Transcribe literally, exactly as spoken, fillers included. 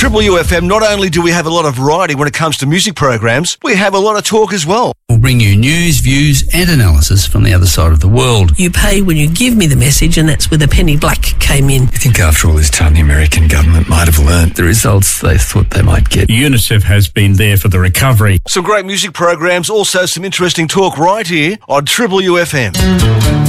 Triple U F M, not only do we have a lot of variety when it comes to music programs, we have a lot of talk as well. We'll bring you news, views and analysis from the other side of the world. You pay when you give me the message, and that's where the penny black came in. I think after all this time, the American government might have learnt the results they thought they might get. UNICEF has been there for the recovery. Some great music programs, also some interesting talk right here on Triple U F M.